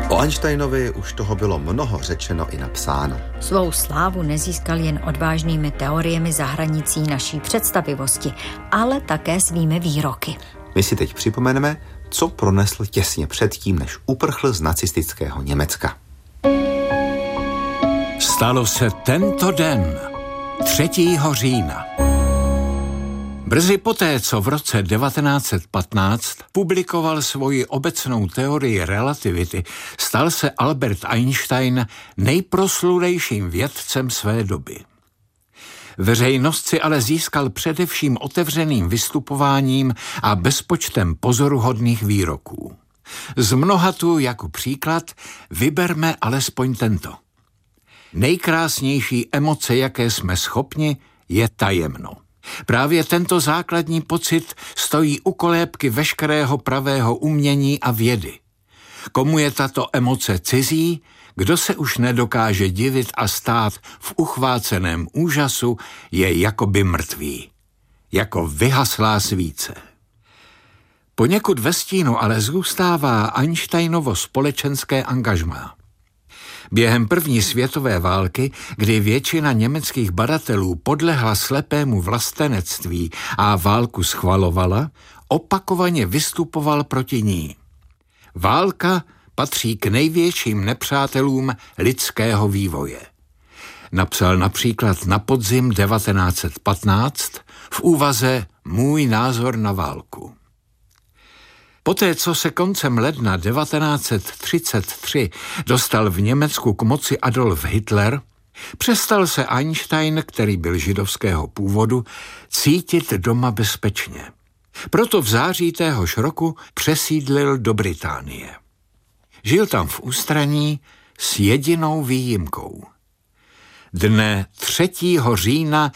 O Einsteinovi už toho bylo mnoho řečeno i napsáno. Svou slávu nezískal jen odvážnými teoriemi za hranicí naší představivosti, ale také svými výroky. My si teď připomeneme, co pronesl těsně předtím, než uprchl z nacistického Německa. Stalo se tento den, 3. října. Brzy poté, co v roce 1915 publikoval svoji obecnou teorii relativity, stal se Albert Einstein nejproslulejším vědcem své doby. Veřejnost si ale získal především otevřeným vystupováním a bezpočtem pozoruhodných výroků. Z mnoha tu jako příklad vyberme alespoň tento. Nejkrásnější emoce, jaké jsme schopni, je tajemno. Právě tento základní pocit stojí u kolébky veškerého pravého umění a vědy. Komu je tato emoce cizí, kdo se už nedokáže divit a stát v uchváceném úžasu, je jakoby mrtvý. Jako vyhaslá svíce. Poněkud ve stínu ale zůstává Einsteinovo společenské angažmá. Během první světové války, kdy většina německých badatelů podlehla slepému vlastenectví a válku schvalovala, opakovaně vystupoval proti ní. Válka patří k největším nepřátelům lidského vývoje. Napsal například na podzim 1915 v úvaze Můj názor na válku. Poté, co se koncem ledna 1933 dostal v Německu k moci Adolf Hitler, přestal se Einstein, který byl židovského původu, cítit doma bezpečně. Proto v září téhož roku přesídlil do Británie. Žil tam v ústraní s jedinou výjimkou. Dne 3. října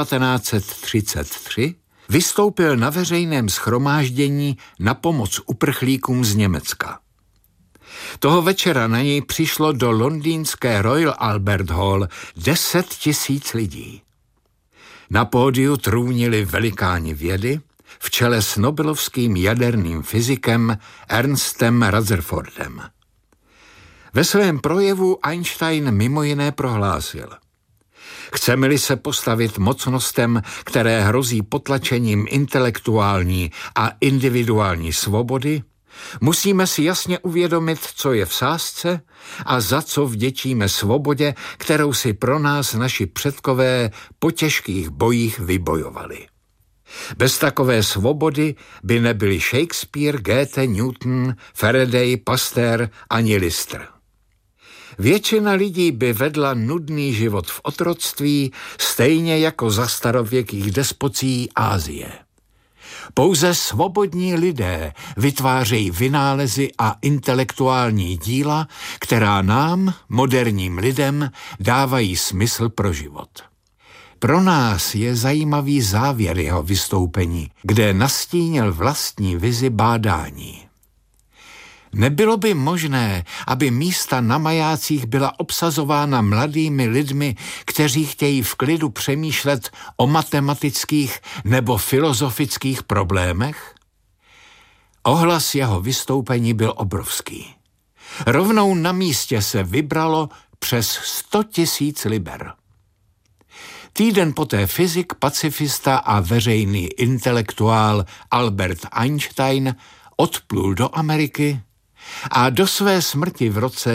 1933 vystoupil na veřejném shromáždění na pomoc uprchlíkům z Německa. Toho večera na něj přišlo do londýnské Royal Albert Hall 10 000 lidí. Na pódiu trůnili velikáni vědy, v čele s nobelovským jaderným fyzikem Ernstem Rutherfordem. Ve svém projevu Einstein mimo jiné prohlásil: Chceme-li se postavit mocnostem, které hrozí potlačením intelektuální a individuální svobody, musíme si jasně uvědomit, co je v sázce a za co vděčíme svobodě, kterou si pro nás naši předkové po těžkých bojích vybojovali. Bez takové svobody by nebyli Shakespeare, Goethe, Newton, Faraday, Pasteur ani Lister. Většina lidí by vedla nudný život v otroctví, stejně jako za starověkých despocí Asie. Pouze svobodní lidé vytvářejí vynálezy a intelektuální díla, která nám, moderním lidem, dávají smysl pro život. Pro nás je zajímavý závěr jeho vystoupení, kde nastínil vlastní vizi bádání. Nebylo by možné, aby místa na majácích byla obsazována mladými lidmi, kteří chtějí v klidu přemýšlet o matematických nebo filozofických problémech? Ohlas jeho vystoupení byl obrovský. Rovnou na místě se vybralo přes 100 000 liber. Týden poté fyzik, pacifista a veřejný intelektuál Albert Einstein odplul do Ameriky a do své smrti v roce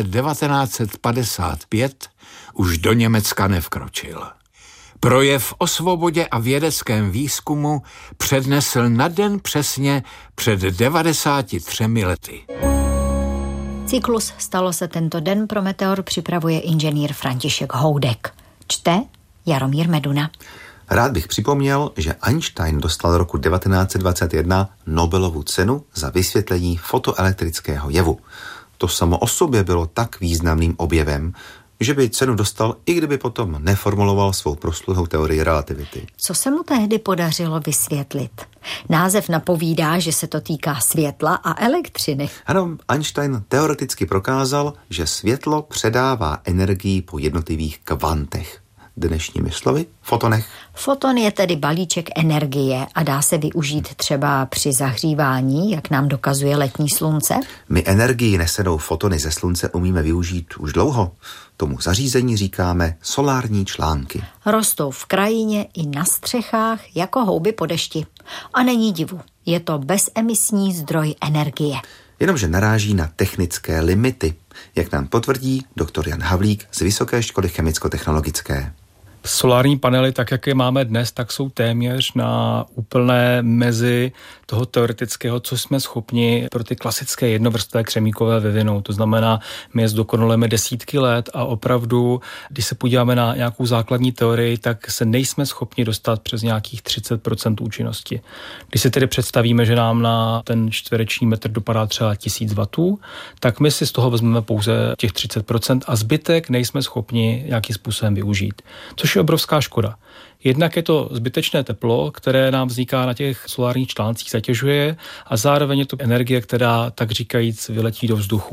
1955 už do Německa nevkročil. Projev o svobodě a vědeckém výzkumu přednesl na den přesně před 93 lety. Cyklus Stalo se tento den pro Meteor připravuje inženýr František Houdek. Čte Jaromír Meduna. Rád bych připomněl, že Einstein dostal roku 1921 Nobelovu cenu za vysvětlení fotoelektrického jevu. To samo o sobě bylo tak významným objevem, že by cenu dostal, i kdyby potom neformuloval svou proslulou teorii relativity. Co se mu tehdy podařilo vysvětlit? Název napovídá, že se to týká světla a elektřiny. Ano, Einstein teoreticky prokázal, že světlo předává energii po jednotlivých kvantech. dnešními slovy fotonech. Foton je tedy balíček energie a dá se využít třeba při zahřívání, jak nám dokazuje letní slunce. My energii nesenou fotony ze slunce umíme využít už dlouho. Tomu zařízení říkáme solární články. Rostou v krajině i na střechách jako houby po dešti. A není divu, je to bezemisní zdroj energie. Jenomže naráží na technické limity, jak nám potvrdí doktor Jan Havlík z Vysoké školy chemicko-technologické. Solární panely, tak jak je máme dnes, tak jsou téměř na úplné mezi toho teoretického, co jsme schopni pro ty klasické jednovrstvé křemíkové vyvinout. To znamená, my je zdokonalujeme desítky let a opravdu, když se podíváme na nějakou základní teorii, tak se nejsme schopni dostat přes nějakých 30% účinnosti. Když si tedy představíme, že nám na ten čtvereční metr dopadá třeba 1000 W, tak my si z toho vezmeme pouze těch 30% a zbytek nejsme schopni nějakým způsobem využít. Což je obrovská škoda. Jednak je to zbytečné teplo, které nám vzniká na těch solárních článcích, zatěžuje a zároveň je to energie, která tak říkajíc vyletí do vzduchu.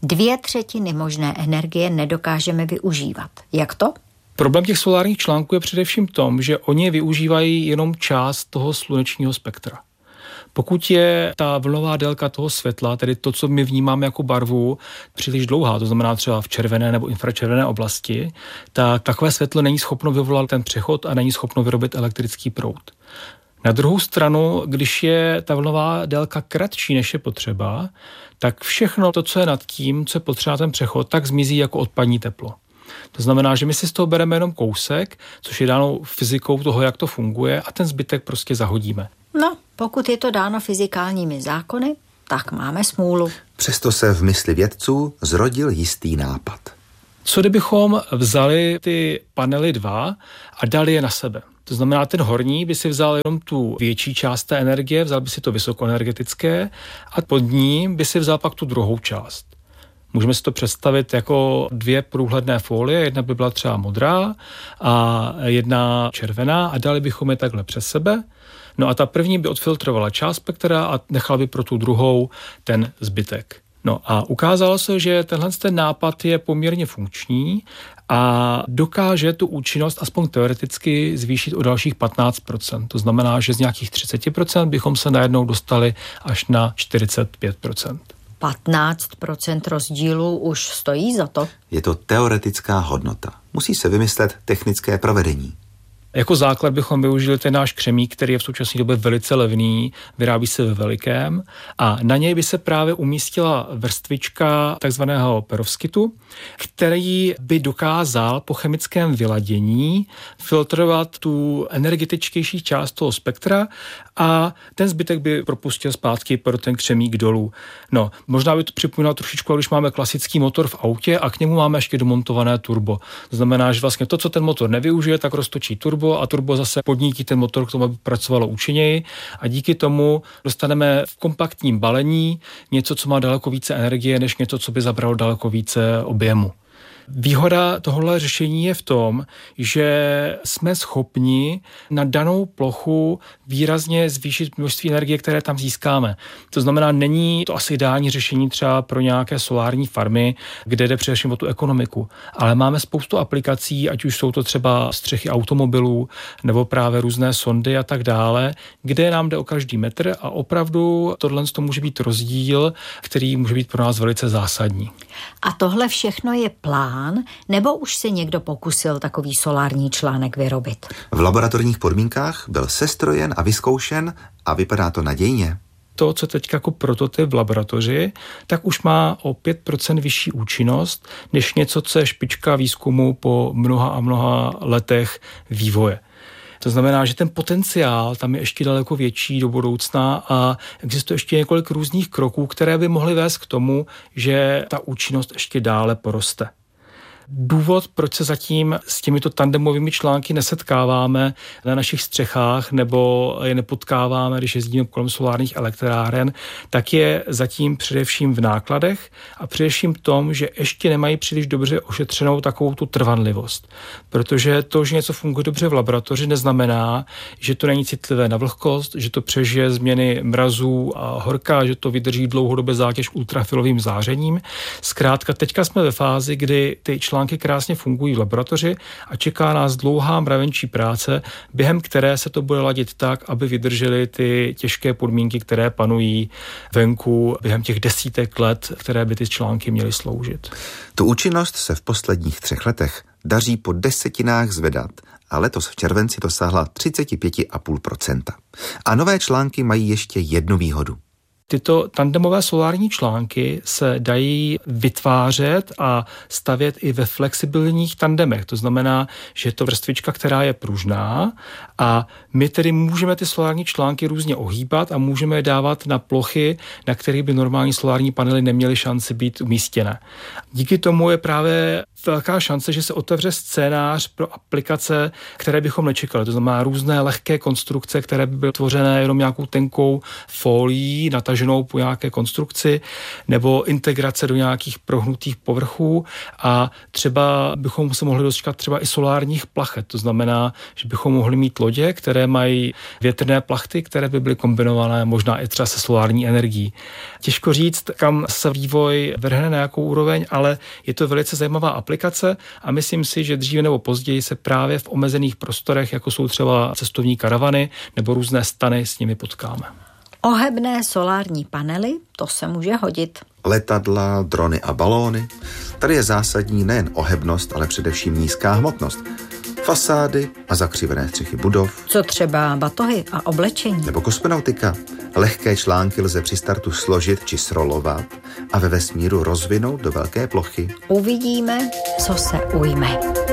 2/3 možné energie nedokážeme využívat. Jak to? Problém těch solárních článků je především v tom, že oni využívají jenom část toho slunečního spektra. Pokud je ta vlnová délka toho světla, tedy to, co my vnímáme jako barvu, příliš dlouhá, to znamená třeba v červené nebo infračervené oblasti, tak takové světlo není schopno vyvolat ten přechod a není schopno vyrobit elektrický proud. Na druhou stranu, když je ta vlnová délka kratší, než je potřeba, tak všechno to, co je nad tím, co je potřeba ten přechod, tak zmizí jako odpadní teplo. To znamená, že my si z toho bereme jenom kousek, což je dáno fyzikou toho, jak to funguje, a ten zbytek prostě zahodíme. No, pokud je to dáno fyzikálními zákony, tak máme smůlu. Přesto se v mysli vědců zrodil jistý nápad. Co kdybychom vzali ty panely 2 a dali je na sebe? To znamená, ten horní by si vzal jenom tu větší část té energie, vzal by si to vysokoenergetické a pod ním by si vzal pak tu druhou část. Můžeme si to představit jako 2 průhledné folie, jedna by byla třeba modrá a jedna červená a dali bychom je takhle přes sebe. No a ta první by odfiltrovala část spektra a nechala by pro tu druhou ten zbytek. No a ukázalo se, že ten nápad je poměrně funkční a dokáže tu účinnost aspoň teoreticky zvýšit o dalších 15%. To znamená, že z nějakých 30% bychom se najednou dostali až na 45%. 15% rozdílu už stojí za to. Je to teoretická hodnota. Musí se vymyslet technické provedení. Jako základ bychom využili ten náš křemík, který je v současné době velice levný, vyrábí se ve velikém a na něj by se právě umístila vrstvička takzvaného perovskitu, který by dokázal po chemickém vyladění filtrovat tu energetičtější část toho spektra a ten zbytek by propustil zpátky pro ten křemík dolů. No, možná by to připomínalo trošičku, když máme klasický motor v autě a k němu máme ještě domontované turbo. To znamená, že vlastně to, co ten motor nevyužije, tak roztočí turbo a turbo zase podnítí ten motor k tomu, aby pracovalo účinněji a díky tomu dostaneme v kompaktním balení něco, co má daleko více energie, než něco, co by zabralo daleko více objemu. Výhoda tohohle řešení je v tom, že jsme schopni na danou plochu výrazně zvýšit množství energie, které tam získáme. To znamená, není to asi ideální řešení třeba pro nějaké solární farmy, kde jde především o tu ekonomiku, ale máme spoustu aplikací, ať už jsou to třeba střechy automobilů nebo právě různé sondy a tak dále, kde nám jde o každý metr a opravdu tohle může být rozdíl, který může být pro nás velice zásadní. A tohle všechno je plán, nebo už se někdo pokusil takový solární článek vyrobit? V laboratorních podmínkách byl sestrojen a vyzkoušen a vypadá to nadějně. To, co teď jako prototyp v laboratoři, tak už má o 5% vyšší účinnost, než něco, co je špička výzkumu po mnoha a mnoha letech vývoje. To znamená, že ten potenciál tam je ještě daleko větší do budoucna a existuje ještě několik různých kroků, které by mohly vést k tomu, že ta účinnost ještě dále poroste. Důvod, proč se zatím s těmito tandemovými články nesetkáváme na našich střechách nebo je nepotkáváme, když jezdíme kolem solárních elektráren, tak je zatím především v nákladech a především v tom, že ještě nemají příliš dobře ošetřenou takovou tu trvanlivost. Protože to, že něco funguje dobře v laboratoři, neznamená, že to není citlivé na vlhkost, že to přežije změny mrazů a horka, že to vydrží dlouhodobě zátěž ultrafialovým zářením. Zkrátka, teďka jsme ve fázi, kdy ty články články krásně fungují v laboratoři a čeká nás dlouhá mravenčí práce, během které se to bude ladit tak, aby vydržely ty těžké podmínky, které panují venku během těch desítek let, které by ty články měly sloužit. Tu účinnost se v posledních 3 letech daří po desetinách zvedat a letos v červenci dosáhla 35,5%. A nové články mají ještě jednu výhodu. Tyto tandemové solární články se dají vytvářet a stavět i ve flexibilních tandemech. To znamená, že je to vrstvička, která je pružná a my tedy můžeme ty solární články různě ohýbat a můžeme je dávat na plochy, na kterých by normální solární panely neměly šanci být umístěné. Díky tomu je právě velká šance, že se otevře scénář pro aplikace, které bychom nečekali. To znamená různé lehké konstrukce, které by byly tvořené jenom nějakou tenkou folií, nataženou po nějaké konstrukci, nebo integrace do nějakých prohnutých povrchů a třeba bychom se mohli dočkat třeba i solárních plachet. To znamená, že bychom mohli mít lodě, které mají větrné plachty, které by byly kombinované možná i třeba se solární energií. Těžko říct, kam se vývoj vrhne na jakou úroveň, ale je to velice zajímavá aplikace a myslím si, že dříve nebo později se právě v omezených prostorech, jako jsou třeba cestovní karavany nebo různé stany, s nimi potkáme. Ohebné solární panely, to se může hodit. Letadla, drony a balóny. Tady je zásadní nejen ohebnost, ale především nízká hmotnost. Fasády a zakřivené střechy budov. Co třeba batohy a oblečení? Nebo kosmonautika. Lehké články lze při startu složit či srolovat a ve vesmíru rozvinout do velké plochy. Uvidíme, co se ujme.